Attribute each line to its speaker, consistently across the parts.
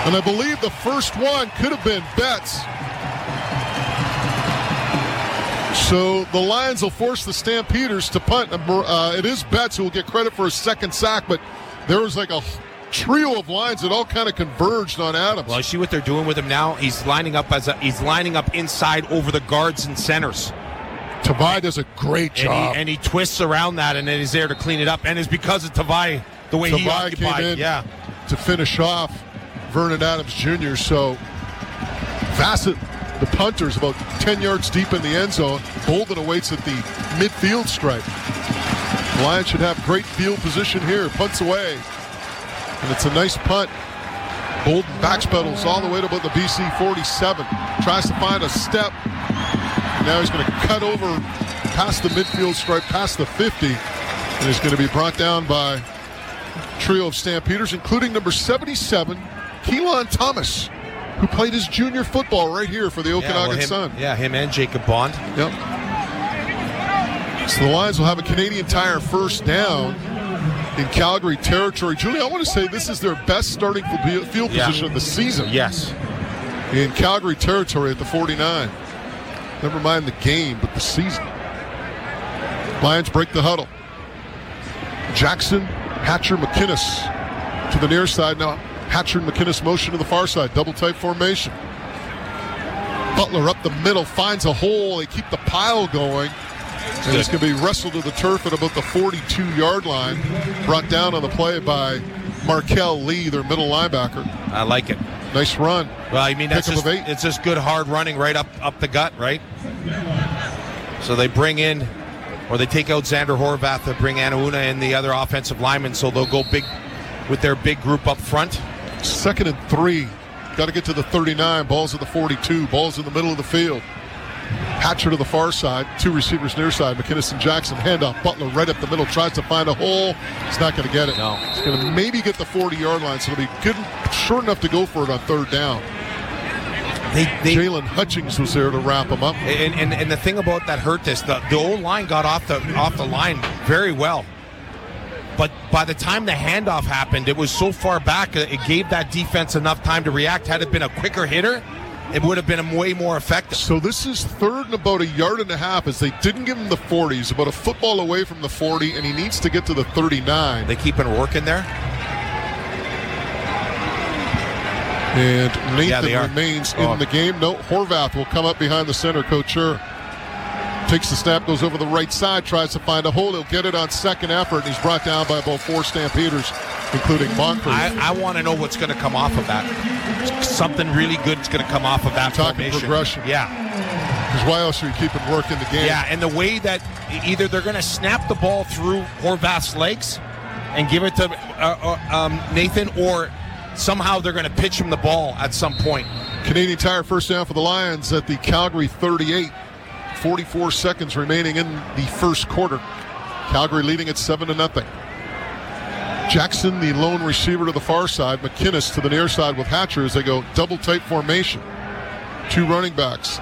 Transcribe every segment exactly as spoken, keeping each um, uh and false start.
Speaker 1: And I believe the first one could have been Betts. So the Lions will force the Stampeders to punt. Uh, it is Betts who will get credit for a second sack, but there was like a trio of lines that all kind of converged on Adams.
Speaker 2: Well, you see what they're doing with him now? He's lining up as a, he's lining up inside over the guards and centers.
Speaker 1: Tavai does a great job.
Speaker 2: And he, and he twists around that, and then he's there to clean it up. And it's because of Tavai, the way
Speaker 1: Tavai
Speaker 2: he occupied.
Speaker 1: came in
Speaker 2: yeah.
Speaker 1: to finish off Vernon Adams Junior So Bassett, the punter, is about ten yards deep in the end zone. Bolden awaits at the midfield stripe. The Lions should have great field position here. Punts away. And it's a nice punt. Bolden backpedals all the way to about the B C forty-seven. Tries to find a step. And now he's going to cut over past the midfield stripe, past the fifty. And he's going to be brought down by a trio of Stampeders, including number seventy-seven, Keelan Thomas, who played his junior football right here for the Okanagan
Speaker 2: yeah, well, him,
Speaker 1: Sun.
Speaker 2: Yeah, him and Jacob Bond.
Speaker 1: Yep. So the Lions will have a Canadian Tire first down in Calgary territory. Julie, I want to say this is their best starting field
Speaker 2: yeah.
Speaker 1: position of the season.
Speaker 2: Yes.
Speaker 1: In Calgary territory at the forty-nine. Never mind the game, but the season. Lions break the huddle. Jackson, Hatcher, McInnes to the near side. Now Hatcher and McInnes motion to the far side. Double type formation. Butler up the middle, finds a hole. They keep the pile going. And it's going to be wrestled to the turf at about the forty-two-yard line. Brought down on the play by Markel Lee, their middle linebacker.
Speaker 2: I like it.
Speaker 1: Nice run.
Speaker 2: Well, I mean, that's
Speaker 1: Pick
Speaker 2: just,
Speaker 1: up of eight.
Speaker 2: it's just good hard running right up, up the gut, right? So they bring in, or they take out Xander Horvath to bring Anauna in the other offensive lineman, so they'll go big with their big group up front.
Speaker 1: Second and three. Got to get to the thirty-nine. Ball's at the forty-two. Ball's in the middle of the field. Hatcher to the far side. Two receivers near side. McInnes and Jackson. Handoff. Butler right up the middle. Tries to find a hole. He's not going to get it.
Speaker 2: No.
Speaker 1: He's going to maybe get the forty-yard line, so it'll be good, short enough to go for it on third down.
Speaker 2: They, they,
Speaker 1: Jalen Hutchings was there to wrap him up.
Speaker 2: And, and, and the thing about that hurt this, the, the old line got off the off the line very well. But by the time the handoff happened, it was so far back, it gave that defense enough time to react. Had it been a quicker hitter, it would have been way more effective.
Speaker 1: So this is third and about a yard and a half, as they didn't give him the forty. He's about a football away from the forty, and he needs to get to the thirty-nine.
Speaker 2: They keep it working there?
Speaker 1: And Nathan
Speaker 2: yeah,
Speaker 1: remains
Speaker 2: oh.
Speaker 1: in the game. No, Horvath will come up behind the center. Couture takes the snap, goes over the right side, tries to find a hole. He'll get it on second effort, and he's brought down by about four Stampeders, including Moncrief.
Speaker 2: I, I want to know what's going to come off of that. Something really good is going to come off of that
Speaker 1: Talking
Speaker 2: formation.
Speaker 1: progression.
Speaker 2: Yeah.
Speaker 1: Because why else are you keeping work in the game?
Speaker 2: Yeah, and the way that either they're going to snap the ball through Horvath's legs and give it to uh, uh, um, Nathan, or somehow they're going to pitch him the ball at some point.
Speaker 1: Canadian Tire first down for the Lions at the Calgary thirty-eight. forty-four seconds remaining in the first quarter. Calgary leading at seven to nothing. Jackson, the lone receiver to the far side. McInnes to the near side with Hatcher as they go double tight formation. Two running backs.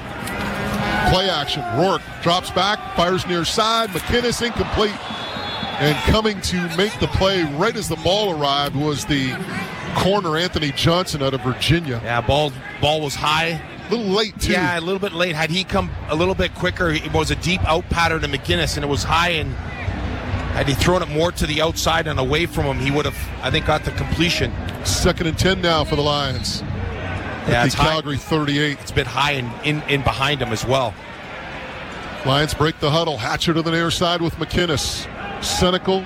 Speaker 1: Play action. Rourke drops back, fires near side. McInnes incomplete. And coming to make the play right as the ball arrived was the corner Anthony Johnson out of Virginia.
Speaker 2: Yeah, ball ball was high.
Speaker 1: A little late, too.
Speaker 2: Yeah, a little bit late. Had he come a little bit quicker, it was a deep out pattern to McInnes, and it was high, and had he thrown it more to the outside and away from him, he would have, I think, got the completion.
Speaker 1: Second and ten now for the Lions.
Speaker 2: Yeah,
Speaker 1: at
Speaker 2: it's
Speaker 1: the Calgary
Speaker 2: high.
Speaker 1: thirty-eight.
Speaker 2: It's a bit high in, in, in behind him as well.
Speaker 1: Lions break the huddle. Hatcher to the near side with McInnes. Senecal,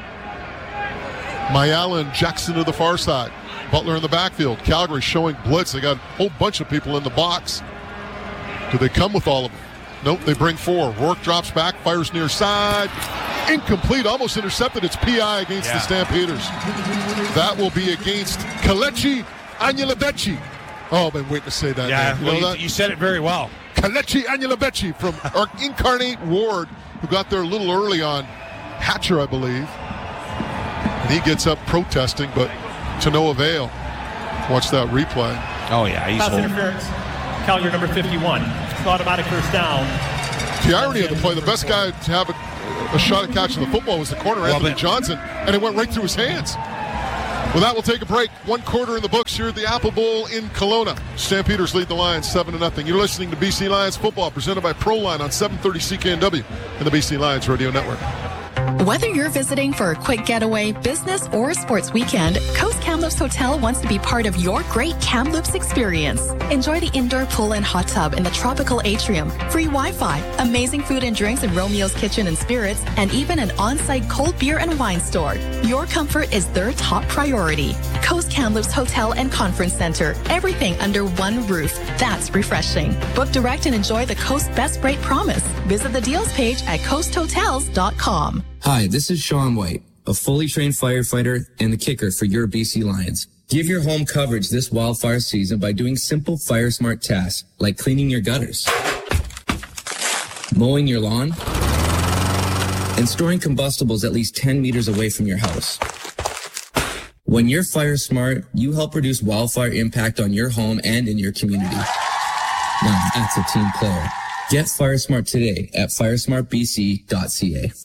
Speaker 1: Mayala, and Jackson to the far side. Butler in the backfield. Calgary showing blitz. They got a whole bunch of people in the box. Do they come with all of them? Nope, they bring four. Rourke drops back, fires near side. Incomplete, almost intercepted. It's P I against
Speaker 2: yeah.
Speaker 1: the Stampeders. That will be against Kelechi Anyalabeci. Oh, I've been waiting to say that.
Speaker 2: Yeah,
Speaker 1: name. You,
Speaker 2: well,
Speaker 1: know
Speaker 2: you,
Speaker 1: that?
Speaker 2: you said it very well.
Speaker 1: Kelechi Anyalabeci from our Incarnate Ward, who got there a little early on Hatcher, I believe. And he gets up protesting, but to no avail. Watch that replay.
Speaker 2: Oh, yeah. He's
Speaker 3: Pass
Speaker 2: holding.
Speaker 3: interference. Calgary number fifty-one. Automatic first down.
Speaker 1: The irony of the play, the best guy to have a, a shot at catching the football was the corner,
Speaker 2: Well,
Speaker 1: Anthony
Speaker 2: but,
Speaker 1: Johnson, and it went right through his hands. Well, that will take a break. One quarter in the books here at the Apple Bowl in Kelowna. Stampeders lead the Lions seven to nothing. You're listening to B C Lions football presented by Proline on seven thirty C K N W and the B C Lions Radio Network.
Speaker 4: Whether you're visiting for a quick getaway, business, or sports weekend, Coast Kamloops Hotel wants to be part of your great Kamloops experience. Enjoy the indoor pool and hot tub in the tropical atrium, free Wi-Fi, amazing food and drinks in Romeo's Kitchen and Spirits, and even an on-site cold beer and wine store. Your comfort is their top priority. Coast Kamloops Hotel and Conference Center. Everything under one roof. That's refreshing. Book direct and enjoy the Coast Best Rate Promise. Visit the deals page at coast hotels dot com.
Speaker 5: Hi, this is Sean White, a fully trained firefighter and the kicker for your B C Lions. Give your home coverage this wildfire season by doing simple fire smart tasks like cleaning your gutters, mowing your lawn, and storing combustibles at least ten meters away from your house. When you're fire smart, you help reduce wildfire impact on your home and in your community. Now that's a team player. Get fire smart today at fire smart b c dot c a.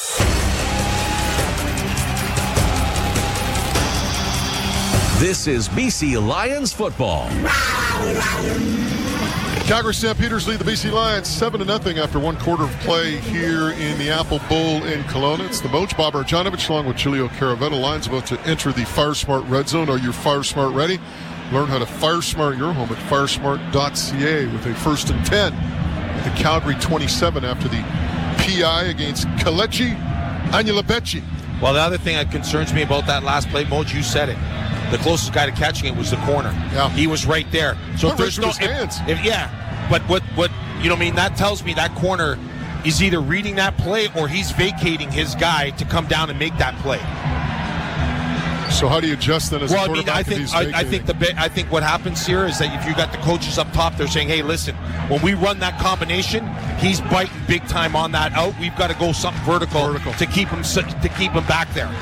Speaker 6: This is B C Lions football.
Speaker 1: Calgary Stampeders lead the B C Lions seven to nothing after one quarter of play here in the Apple Bowl in Kelowna. It's the Moj Bob Arjanovic along with Julio Caravetta. Lions about to enter the Fire Smart Red Zone. Are you Fire Smart ready? Learn how to Fire Smart your home at fire smart dot c a with a first and ten at the Calgary twenty-seven after the P I against Kalechi Anyalabeci.
Speaker 2: Well, the other thing that concerns me about that last play, Moj, you said it. The closest guy to catching it was the corner.
Speaker 1: Yeah.
Speaker 2: He was right there. So
Speaker 1: Not
Speaker 2: if there's
Speaker 1: right
Speaker 2: no
Speaker 1: his hands.
Speaker 2: If, if, yeah, but what what you know, I mean, that tells me that corner is either reading that play or he's vacating his guy to come down and make that play.
Speaker 1: So how do you adjust then as
Speaker 2: well,
Speaker 1: a quarterback?
Speaker 2: I mean, I think I, I think the bit, I think what happens here is that if you got the coaches up top, they're saying, "Hey, listen, when we run that combination, he's biting big time on that out. We've got to go something vertical,
Speaker 1: vertical.
Speaker 2: to keep him to keep him back there."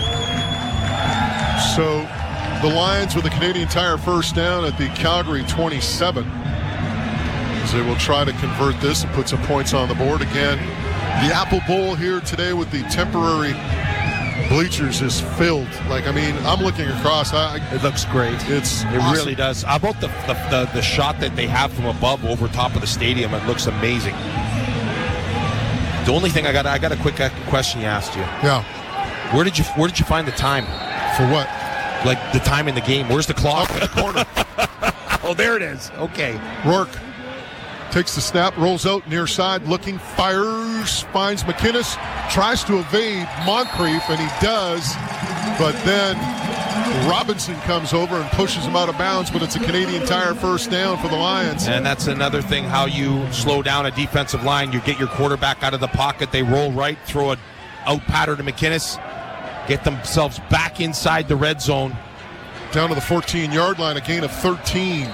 Speaker 1: So the Lions with the Canadian Tire first down at the Calgary twenty-seven. As they will try to convert this and put some points on the board again. The Apple Bowl here today with the temporary bleachers is filled. Like, I mean, I'm looking across. I,
Speaker 2: it looks great.
Speaker 1: It's
Speaker 2: It
Speaker 1: awesome.
Speaker 2: really does. How about the, the, the, the shot that they have from above over top of the stadium? It looks amazing. The only thing I got, I got a quick question you asked you.
Speaker 1: Yeah.
Speaker 2: Where did you Where did you find the time?
Speaker 1: For what?
Speaker 2: Like the time in the game. Where's the clock?
Speaker 1: Up in the corner.
Speaker 2: Oh, there it is. Okay.
Speaker 1: Rourke takes the snap, rolls out near side, looking, fires, finds McInnes, tries to evade Moncrief, and he does, but then Robinson comes over and pushes him out of bounds, but it's a Canadian Tire first down for the Lions.
Speaker 2: And that's another thing, how you slow down a defensive line. You get your quarterback out of the pocket, they roll right, throw an out pattern to McInnes, get themselves back inside the red zone.
Speaker 1: Down to the fourteen-yard line, a gain of thirteen.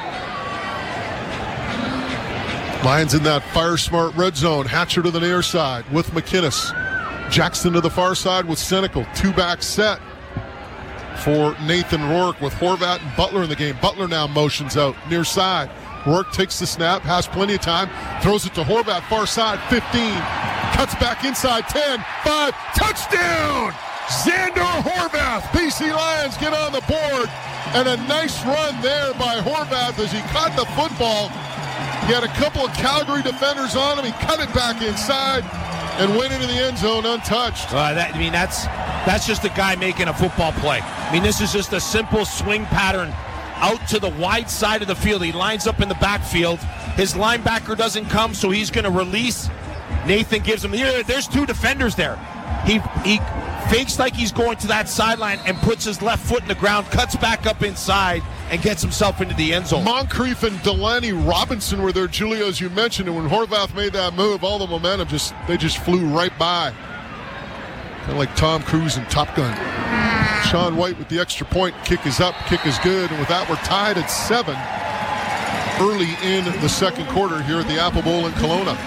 Speaker 1: Lions in that fire smart red zone. Hatcher to the near side with McInnes. Jackson to the far side with Senecal. Two-back set for Nathan Rourke with Horvat and Butler in the game. Butler now motions out near side. Rourke takes the snap, has plenty of time, throws it to Horvat, far side, fifteen. Cuts back inside, ten, five, touchdown! Xander Horvath. B C Lions get on the board. And a nice run there by Horvath as he caught the football. He had a couple of Calgary defenders on him. He cut it back inside and went into the end zone untouched.
Speaker 2: Uh, that, I mean, that's that's just a guy making a football play. I mean, this is just a simple swing pattern out to the wide side of the field. He lines up in the backfield. His linebacker doesn't come, so he's going to release. Nathan gives him, here, there's two defenders there. He he fakes like he's going to that sideline and puts his left foot in the ground, cuts back up inside, and gets himself into the end zone.
Speaker 1: Moncrief and Delaney Robinson were there, Julio, as you mentioned, and when Horvath made that move, all the momentum just they just flew right by. Kind of like Tom Cruise in Top Gun. Sean White with the extra point. Kick is up, kick is good, and with that we're tied at seven early in the second quarter here at the Apple Bowl in Kelowna.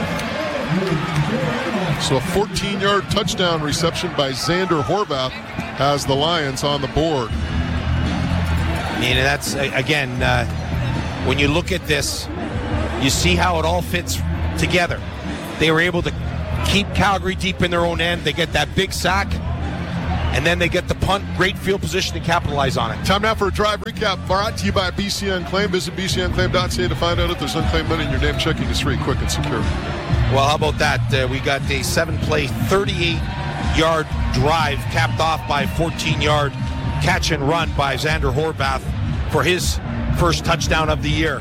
Speaker 1: So a fourteen-yard touchdown reception by Xander Horvath has the Lions on the board.
Speaker 2: I mean, that's, again, uh, when you look at this, you see how it all fits together. They were able to keep Calgary deep in their own end. They get that big sack. and then they get the punt, great field position to capitalize on it.
Speaker 1: Time now for a drive recap brought to you by B C Unclaimed. Visit b c unclaimed dot c a to find out if there's unclaimed money in your name. Checking is free, quick, and secure.
Speaker 2: Well, how about that? Uh, we got a seven-play, thirty-eight-yard drive capped off by a fourteen-yard catch and run by Xander Horvath for his first touchdown of the year.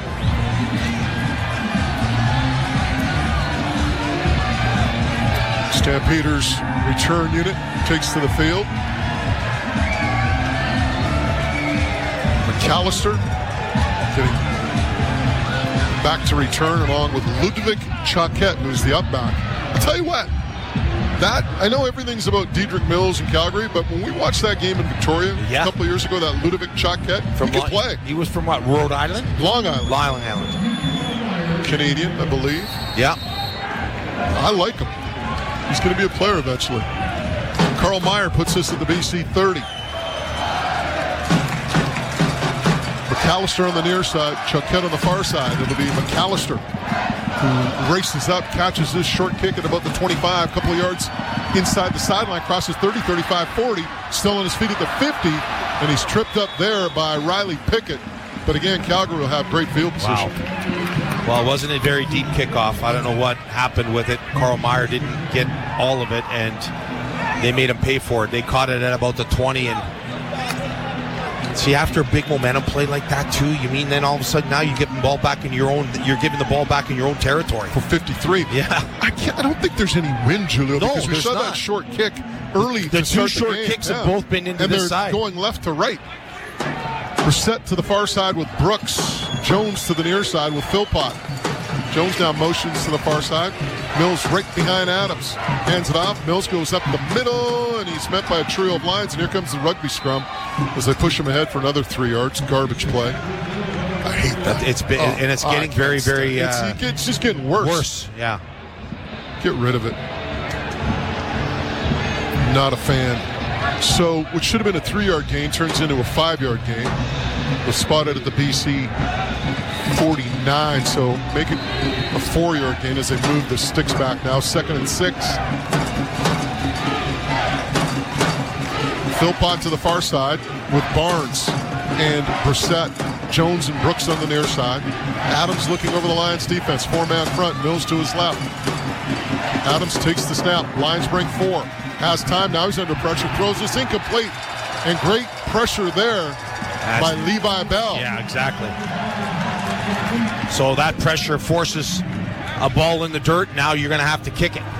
Speaker 1: Stampeders return unit takes to the field. McAllister getting back to return along with Ludwig Choquette, who's the up back. I'll tell you what, that I know everything's about Dedrick Mills in Calgary, but when we watched that game in Victoria
Speaker 2: yeah.
Speaker 1: a couple of years ago, that Ludwig Choquette,
Speaker 2: from
Speaker 1: he could
Speaker 2: Long,
Speaker 1: play.
Speaker 2: He was from what, Rhode Island?
Speaker 1: Long Island.
Speaker 2: Long Island.
Speaker 1: Canadian, I believe.
Speaker 2: Yeah.
Speaker 1: I like him. He's going to be a player eventually. Carl Meyer puts this at the B C thirty. McAllister on the near side, Choquette on the far side. It'll be McAllister who races up, catches this short kick at about the twenty-five, a couple of yards inside the sideline, crosses thirty, thirty-five, forty, still on his feet at the fifty, and he's tripped up there by Riley Pickett. But again, Calgary will have great field position.
Speaker 2: Wow. Well, wasn't a very deep kickoff. I don't know what happened with it. Carl Meyer didn't get all of it, and they made him pay for it. They caught it at about the twenty, and see, after a big momentum play like that too, you mean then all of a sudden now you give the ball back in your own, you're giving the ball back in your own territory
Speaker 1: for fifty-three.
Speaker 2: Yeah,
Speaker 1: I can't. I don't think there's any wind, Julio,
Speaker 2: no,
Speaker 1: because we saw
Speaker 2: not.
Speaker 1: that short kick early.
Speaker 2: The
Speaker 1: to
Speaker 2: two
Speaker 1: start
Speaker 2: short
Speaker 1: the game.
Speaker 2: kicks
Speaker 1: yeah.
Speaker 2: have both been into
Speaker 1: and
Speaker 2: this
Speaker 1: they're
Speaker 2: side,
Speaker 1: going left to right. Brissett to the far side with Brooks. Jones to the near side with Philpott. Jones now motions to the far side. Mills right behind Adams. Hands it off. Mills goes up the middle, and he's met by a trio of lines. And here comes the rugby scrum as they push him ahead for another three yards. Garbage play. I hate that.
Speaker 2: It's been, oh, and it's getting very, very. Uh,
Speaker 1: it's, it's just getting worse.
Speaker 2: Worse, yeah.
Speaker 1: Get rid of it. Not a fan. So, what should have been a three-yard gain turns into a five-yard gain. Was spotted at the B C forty-nine, so make it a four-yard gain as they move the sticks back now. Second and six. Philpott to the far side with Barnes and Brissett. Jones and Brooks on the near side. Adams looking over the Lions defense. Four-man front. Mills to his left. Adams takes the snap. Lions bring four. Has time. Now he's under pressure. Throws this incomplete. And great pressure there That's, by Levi Bell.
Speaker 2: Yeah, exactly. So that pressure forces a ball in the dirt. Now you're going to have to kick it.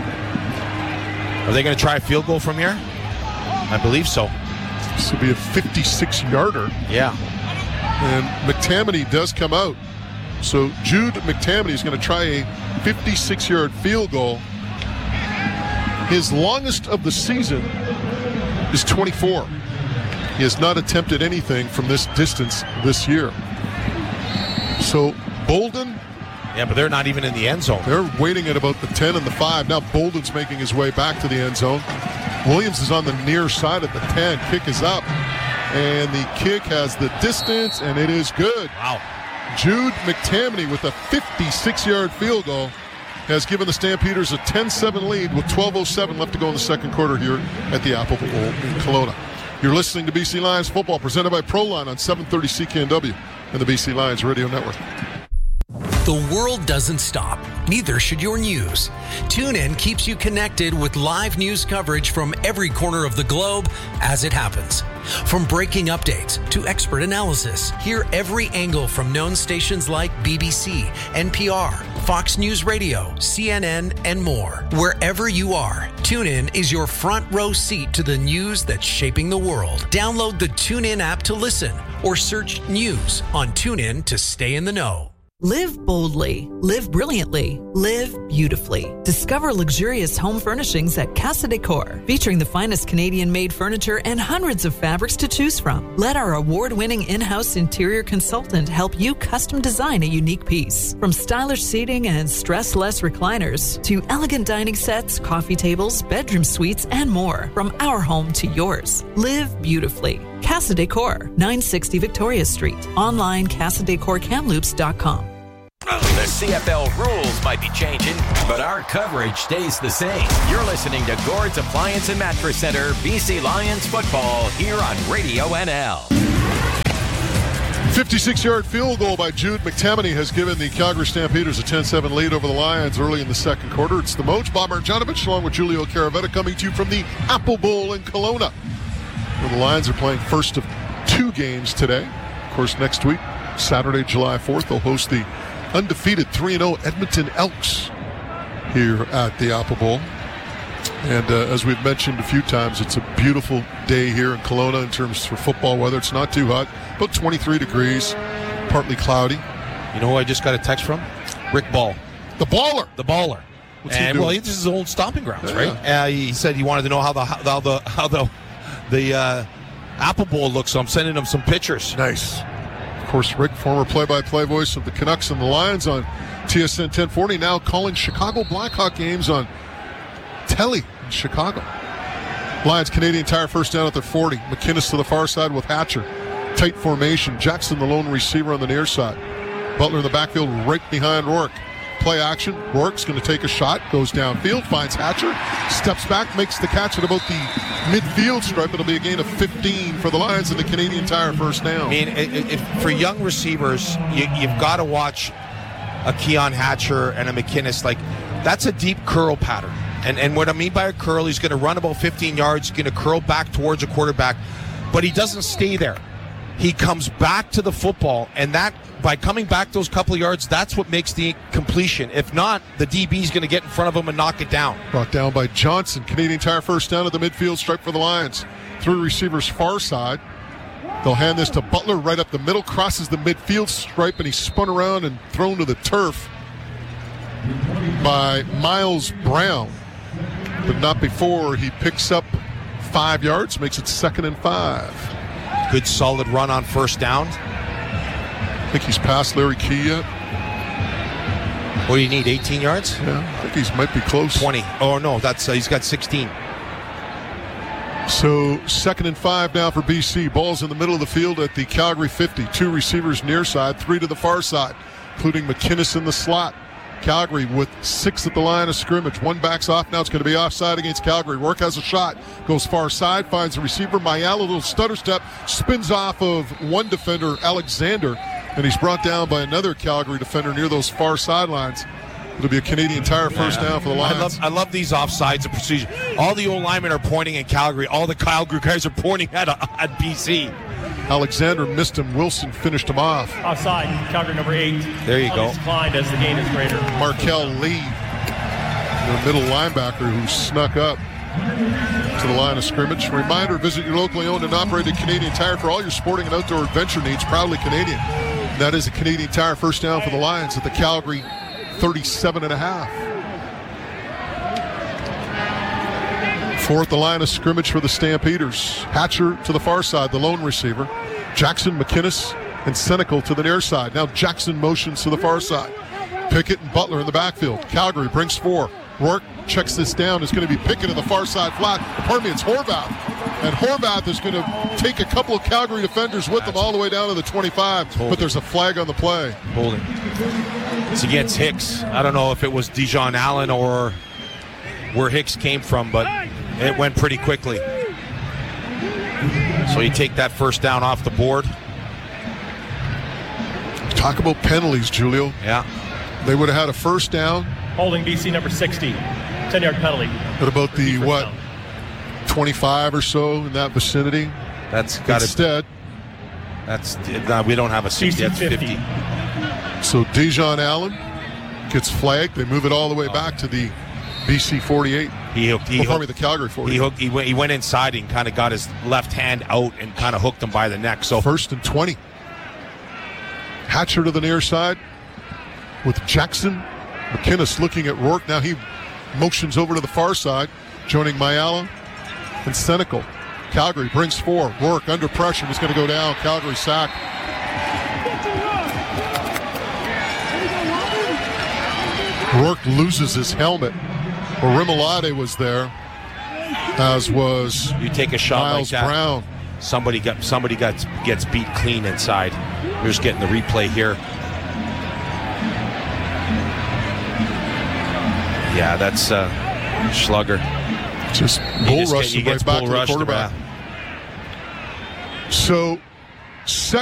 Speaker 2: Are they going to try a field goal from here? I believe so.
Speaker 1: This will be a fifty-six-yarder.
Speaker 2: Yeah.
Speaker 1: And McTamaney does come out. So Jude McTamaney is going to try a fifty-six-yard field goal. His longest of the season is twenty-four. He has not attempted anything from this distance this year. So Bolden.
Speaker 2: Yeah, but they're not even in the end zone.
Speaker 1: They're waiting at about the ten and the five. Now Bolden's making his way back to the end zone. Williams is on the near side at the ten. Kick is up. And the kick has the distance, and it is good.
Speaker 2: Wow.
Speaker 1: Jude McTamaney with a fifty-six-yard field goal has given the Stampeders a ten seven lead with twelve oh seven left to go in the second quarter here at the Apple Bowl in Kelowna. You're listening to B C Lions football presented by Proline on seven thirty C K N W and the B C Lions Radio Network.
Speaker 7: The world doesn't stop. Neither should your news. TuneIn keeps you connected with live news coverage from every corner of the globe as it happens. From breaking updates to expert analysis, hear every angle from known stations like B B C, N P R, Fox News Radio, C N N, and more. Wherever you are, TuneIn is your front row seat to the news that's shaping the world. Download the TuneIn app to listen or search news on TuneIn to stay in the know.
Speaker 8: Live boldly, live brilliantly, live beautifully. Discover luxurious home furnishings at Casa Decor, featuring the finest Canadian-made furniture and hundreds of fabrics to choose from. Let our award-winning in-house interior consultant help you custom design a unique piece. From stylish seating and stress-less recliners to elegant dining sets, coffee tables, bedroom suites, and more. From our home to yours. Live beautifully. Casa Decor, nine sixty Victoria Street. Online, casa decor kamloops dot com.
Speaker 9: The C F L rules might be changing, but our coverage stays the same. You're listening to Gord's Appliance and Mattress Center, B C Lions football, here on Radio N L.
Speaker 1: fifty-six-yard field goal by Jude McTammany has given the Calgary Stampeders a ten seven lead over the Lions early in the second quarter. It's the Moj, Bob Marjanovic, along with Julio Caravetta, coming to you from the Apple Bowl in Kelowna, where the Lions are playing first of two games today. Of course, next week, Saturday, July fourth, they'll host the undefeated three and oh Edmonton Elks here at the Apple Bowl. And uh, as we've mentioned a few times, it's a beautiful day here in Kelowna in terms for football weather. It's not too hot, about twenty-three degrees, partly cloudy.
Speaker 2: You know who I just got a text from? Rick Ball.
Speaker 1: The baller.
Speaker 2: The baller.
Speaker 1: What's
Speaker 2: and
Speaker 1: he doing?
Speaker 2: well, this is his old stomping grounds,
Speaker 1: Yeah.
Speaker 2: right? Uh, he said he wanted to know how the how the how the the uh, Apple Bowl looks. So I'm sending him some pictures.
Speaker 1: Nice. Of course, Rick, former play-by-play voice of the Canucks and the Lions on T S N ten forty, now calling Chicago Blackhawk games on Telly in Chicago. Lions Canadian Tire first down at their forty. McInnes to the far side with Hatcher. Tight formation. Jackson the lone receiver on the near side. Butler in the backfield right behind Rourke. Play action. Rourke's going to take a shot. Goes downfield. Finds Hatcher. Steps back. Makes the catch at about the midfield stripe. It'll be a gain of fifteen for the Lions and the Canadian Tire first down.
Speaker 2: I mean, it, it, for young receivers, you, you've got to watch a Keon Hatcher and a McInnes. Like, that's a deep curl pattern. And and what I mean by a curl, he's going to run about fifteen yards, he's going to curl back towards a quarterback, but he doesn't stay there. He comes back to the football, and that by coming back those couple of yards, that's what makes the completion. If not, the D B's going to get in front of him and knock it down.
Speaker 1: Brought down by Johnson. Canadian Tire first down at the midfield stripe for the Lions. Three receivers far side. They'll hand this to Butler right up the middle, crosses the midfield stripe, and he's spun around and thrown to the turf by Miles Brown. But not before he picks up five yards, makes it second and five.
Speaker 2: Good solid run on first down.
Speaker 1: I think he's past Larry Key yet.
Speaker 2: What do you need, eighteen yards?
Speaker 1: Yeah, I think he might be close.
Speaker 2: twenty. Oh, no, that's uh, he's got sixteen.
Speaker 1: So second and five now for B C. Ball's in the middle of the field at the Calgary fifty. Two receivers near side, three to the far side, including McInnes in the slot. Calgary with six at the line of scrimmage. One backs off. Now it's going to be offside against Calgary. Rourke has a shot. Goes far side. Finds the receiver. Mayala, a little stutter step. Spins off of one defender, Alexander. And he's brought down by another Calgary defender near those far sidelines. It'll be a Canadian Tire first down for the Lions.
Speaker 2: I love, I love these offsides and procedure. All the old linemen are pointing at Calgary. All the Calgary guys are pointing at, at B C.
Speaker 1: Alexander missed him. Wilson finished him off.
Speaker 3: Offside, Calgary number eight.
Speaker 2: There you go.
Speaker 3: Declined as the gain is greater.
Speaker 1: Markel Lee, the middle linebacker who snuck up to the line of scrimmage. Reminder, visit your locally owned and operated Canadian Tire for all your sporting and outdoor adventure needs. Proudly Canadian. That is a Canadian Tire first down for the Lions at the Calgary thirty-seven and a half. Fourth, the line of scrimmage for the Stampeders. Hatcher to the far side, the lone receiver. Jackson, McInnes, and Senecal to the near side. Now Jackson motions to the far side. Pickett and Butler in the backfield. Calgary brings four. Rourke checks this down. It's going to be Pickett in the far side flat. Pardon me, it's Horvath. And Horvath is going to take a couple of Calgary defenders with them all the way down to the twenty-five. But there's a flag on the play.
Speaker 2: Holding. It's against Hicks. I don't know if it was Dijon Allen or where Hicks came from, but it went pretty quickly. So you take that first down off the board.
Speaker 1: Talk about penalties, Julio.
Speaker 2: Yeah.
Speaker 1: They would have had a first down.
Speaker 3: Holding B C number sixty. ten-yard penalty.
Speaker 1: At about the, what, down. twenty-five or so in that vicinity.
Speaker 2: That's got to...
Speaker 1: Instead.
Speaker 2: That's, no, we don't have a sixty, that's fifty.
Speaker 1: So Dijon Allen gets flagged. They move it all the way back to the B C forty-eight.
Speaker 2: He hooked. He
Speaker 1: well,
Speaker 2: hooked
Speaker 1: me, the Calgary forty-eight.
Speaker 2: He hooked. He went, he went inside and kind of got his left hand out and kind of hooked him by the neck. So
Speaker 1: first and twenty. Hatcher to the near side with Jackson. McInnes looking at Rourke. Now he motions over to the far side, joining Mayala and Senecal. Calgary brings four. Rourke under pressure. He's going to go down. Calgary sack. Rourke loses his helmet. Orimolade was there, as was
Speaker 2: you take a shot
Speaker 1: Miles
Speaker 2: like that.
Speaker 1: Brown.
Speaker 2: Somebody got somebody got gets beat clean inside. We're just getting the replay here. Yeah, that's uh, Schlugger.
Speaker 1: Just
Speaker 2: He
Speaker 1: bull
Speaker 2: just get-
Speaker 1: rush
Speaker 2: he
Speaker 1: right
Speaker 2: gets
Speaker 1: back
Speaker 2: bull
Speaker 1: to the
Speaker 2: rushed,
Speaker 1: quarterback. So, second.